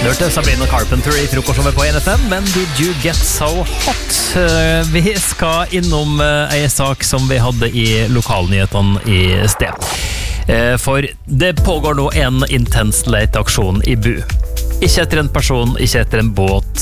Hørte Sabrina Carpenter I frokostshowet på NFM, men Did You Get So Hot? Vi skal innom en sak som vi hadde I lokalnyhetene I sted. For det pågår nå en intens leteaksjon I Bu. Ikke etter en person, ikke etter en båt,